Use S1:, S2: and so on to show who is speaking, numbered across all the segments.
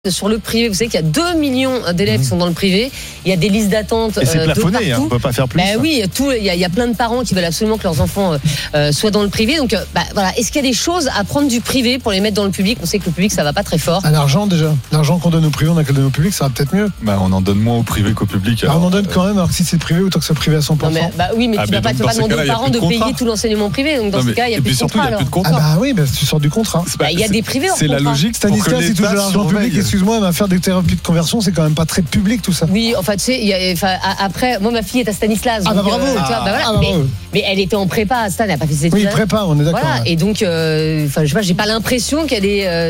S1: Sur le privé, vous savez qu'il y a 2 millions d'élèves qui sont dans le privé. Il y a des listes d'attente.
S2: Et c'est plafonné, on ne peut pas faire plus.
S1: Oui, il y a plein de parents qui veulent absolument que leurs enfants soient dans le privé. Donc, voilà. Est-ce qu'il y a des choses à prendre du privé pour les mettre dans le public ? On sait que le public, ça va pas très fort.
S3: L'argent, déjà. L'argent qu'on donne au privé, on a qu'à le donner au public, ça va peut-être mieux.
S2: On en donne moins au privé qu'au public.
S3: On en donne quand même, alors que si c'est privé, autant que c'est privé à 100%.
S1: Non, mais, tu vas pas demander aux parents de payer tout l'enseignement privé. Donc, dans ce cas, il n'y a plus de contrat.
S3: Oui, tu sors du contrat.
S1: Il y a des privés hors contrat.
S2: C'est la logique.
S3: Stanislas, si tu touches de l'argent public, excuse-moi, elle va faire des thérapies de conversion, c'est quand même pas très public tout ça.
S1: Oui, enfin, tu sais, après, moi, ma fille est à Stanislas.
S3: Ah, bravo.
S1: Mais elle était en prépa, Stan, elle n'a pas fait ses études.
S3: Oui, prépa, on est d'accord.
S1: Voilà, et donc, je sais pas, j'ai pas l'impression qu'elle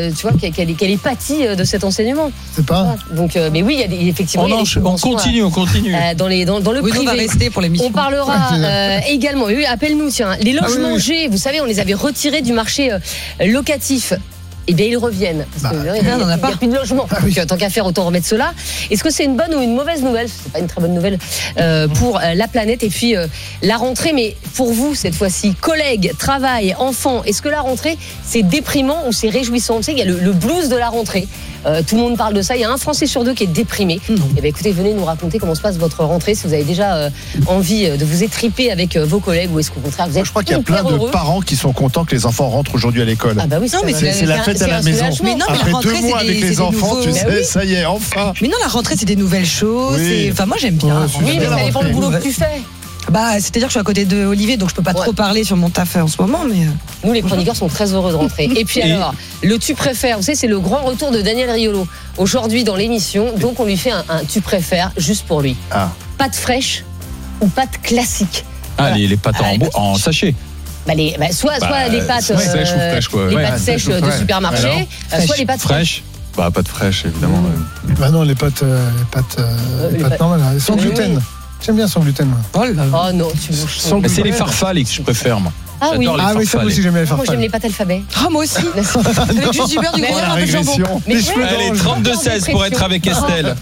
S1: est pâtie de cet enseignement.
S3: C'est pas.
S1: Voilà. Donc, mais oui, il y a effectivement.
S4: On continue.
S1: Dans le privé.
S4: On va rester pour l'émission.
S1: On parlera également. Oui, appelle-nous, tiens. Les logements G, vous savez, on les avait retirés du marché locatif. Eh bien, ils reviennent. Parce qu'il n'y a plus de logement. Donc, tant qu'à faire, autant remettre cela. Est-ce que c'est une bonne ou une mauvaise nouvelle ? C'est pas une très bonne nouvelle pour la planète. Et puis, la rentrée, mais pour vous, cette fois-ci, collègues, travail, enfants, est-ce que la rentrée, c'est déprimant ou c'est réjouissant ? Vous savez, il y a le blues de la rentrée. Tout le monde parle de ça. Il y a un Français sur deux qui est déprimé. Eh bien, écoutez, venez nous raconter comment se passe votre rentrée. Si vous avez déjà envie de vous étriper avec vos collègues ou est-ce qu'au contraire, vous êtes
S2: Je crois qu'il y a plein de parents qui sont contents que les enfants rentrent aujourd'hui à l'école.
S1: Ah bah oui,
S2: c'est la fête à la maison.
S4: Mais non,
S2: après 2 mois avec les enfants, tu sais, ça y est, enfin.
S4: Mais non, la rentrée, c'est des nouvelles choses. Enfin, moi, j'aime bien.
S1: Oui, mais ça dépend du boulot que tu fais.
S4: C'est-à-dire que je suis à côté de Olivier, donc je peux pas trop parler sur mon taf en ce moment, mais.
S1: Nous, les chroniqueurs sont très heureux de rentrer. Et puis alors, le tu préfères, vous savez, c'est le grand retour de Daniel Riolo aujourd'hui dans l'émission, donc on lui fait un tu préfères juste pour lui. Pâtes fraîches ou pâtes classiques ?
S4: Les pâtes en sachet.
S1: Soit les pâtes
S2: sèches ou fraîches, quoi.
S1: Les pâtes sèches de supermarché, soit les pâtes fraîches.
S2: Pâtes fraîches, évidemment.
S3: Non, les pâtes normales, sans gluten. J'aime bien sans gluten.
S1: Oh non, tu bouges.
S4: C'est les farfales que je préfère, moi.
S1: Ah oui,
S3: ça moi aussi j'aime bien les farfales.
S1: Moi j'aime les pâtes alphabet.
S4: Moi aussi. Avec juste du beurre, du gros, un peu de jambon.
S5: Allez, 32-16 pour être avec Estelle.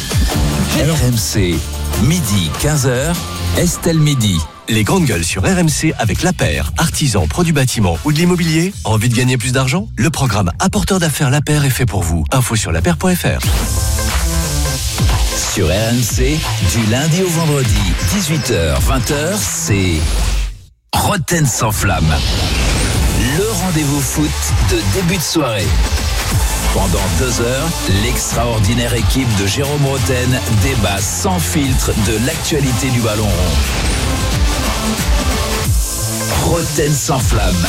S5: RMC, midi 15h, Estelle Midi. Les grandes gueules sur RMC avec La Paire, artisan, pro du bâtiment ou de l'immobilier. Envie de gagner plus d'argent ? Le programme Apporteur d'affaires La Paire est fait pour vous. Info sur lapaire.fr. Sur RMC, du lundi au vendredi, 18h-20h, c'est Roten sans flamme. Le rendez-vous foot de début de soirée. Pendant 2 heures, l'extraordinaire équipe de Jérôme Roten débat sans filtre de l'actualité du ballon rond. Roten sans flamme,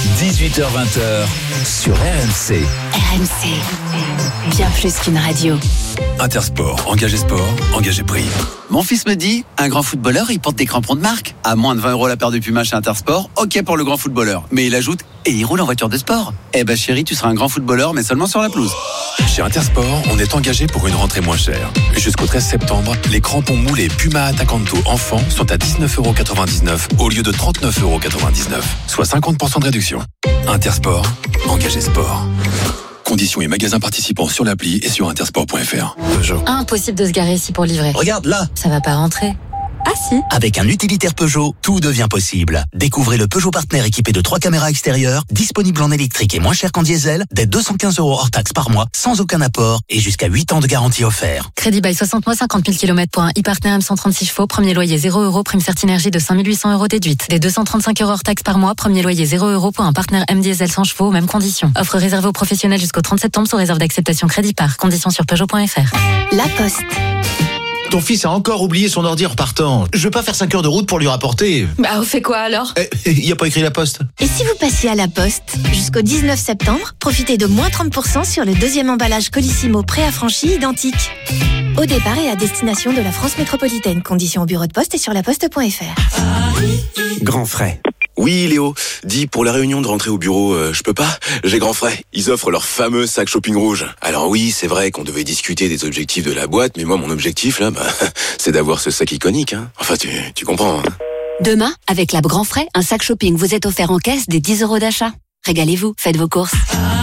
S5: 18h-20h sur RMC.
S6: RMC, bien plus qu'une radio.
S5: Intersport, engagé sport, engagé prix.
S7: Mon fils me dit, un grand footballeur, il porte des crampons de marque. À moins de 20 € la paire de Puma chez Intersport, ok pour le grand footballeur. Mais il ajoute, et il roule en voiture de sport. Eh ben chérie, tu seras un grand footballeur, mais seulement sur la pelouse.
S5: Chez Intersport, on est engagé pour une rentrée moins chère. Jusqu'au 13 septembre, les crampons moulés Puma Attacanto enfants sont à 19,99 € au lieu de 39,99 €, soit 50% de réduction. Intersport, engagé sport. Conditions et magasins participants sur l'appli et sur intersport.fr. Peugeot.
S6: Impossible de se garer ici pour livrer.
S8: Regarde là.
S6: Ça va pas rentrer. Ah si.
S8: Avec un utilitaire Peugeot, tout devient possible. Découvrez le Peugeot Partner équipé de 3 caméras extérieures, disponible en électrique et moins cher qu'en diesel, dès 215 € hors taxe par mois, sans aucun apport et jusqu'à 8 ans de garantie offert.
S6: Crédit bail 60 mois, 50 000 km pour un e-Partner M136 chevaux, premier loyer 0 €, prime Certinergie de 5 800 € déduite. Dès 235 € hors taxe par mois, premier loyer 0 € pour un Partner M diesel 100 chevaux, mêmes conditions. Offre réservée aux professionnels jusqu'au 30 septembre sous réserve d'acceptation crédit par. Conditions sur Peugeot.fr. La Poste.
S8: Ton fils a encore oublié son ordi en repartant. Je veux pas faire 5 heures de route pour lui rapporter.
S6: On fait quoi alors ?
S8: Il y a pas écrit la poste.
S9: Et si vous passiez à la Poste ? Jusqu'au 19 septembre, profitez de moins 30% sur le deuxième emballage Colissimo préaffranchi identique. Au départ et à destination de la France métropolitaine. Conditions au bureau de poste et sur laposte.fr.
S10: Grand frais. Oui, Léo. Dis, pour la réunion de rentrée au bureau, je peux pas ? J'ai grand frais. Ils offrent leur fameux sac shopping rouge. Alors oui, c'est vrai qu'on devait discuter des objectifs de la boîte, mais moi, mon objectif, là, c'est d'avoir ce sac iconique, hein. Enfin, tu comprends, hein.
S6: Demain, avec l'app Grand Frais, un sac shopping vous est offert en caisse des 10 € d'achat. Régalez-vous, faites vos courses.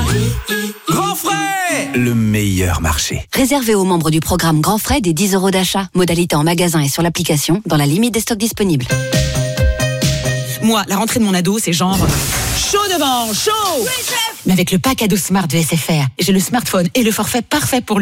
S5: Grand frais ! Le meilleur marché.
S6: Réservé aux membres du programme Grand Frais des 10 € d'achat. Modalité en magasin et sur l'application, dans la limite des stocks disponibles.
S11: Moi, la rentrée de mon ado, c'est genre chaud devant, chaud. Oui, chef. Mais avec le pack ado Smart de SFR, j'ai le smartphone et le forfait parfait pour lui.